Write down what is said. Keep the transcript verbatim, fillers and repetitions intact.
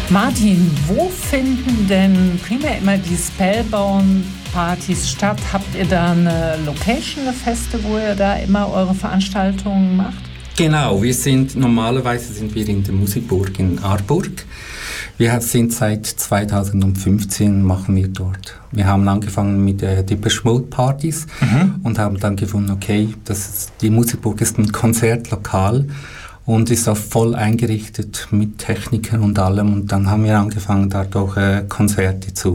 Martin, wo finden denn primär immer die Spellbound-Partys statt? Habt ihr da eine Location, eine Feste, wo ihr da immer eure Veranstaltungen macht? Genau, wir sind, normalerweise sind wir in der Musikburg in Aarburg. Wir sind seit zweitausendfünfzehn machen wir dort. Wir haben angefangen mit äh, Depeche Mode Partys mhm. und haben dann gefunden, okay, das ist, die Musikburg ist ein Konzertlokal und ist auch voll eingerichtet mit Technikern und allem. Und dann haben wir angefangen, dort auch äh, Konzerte zu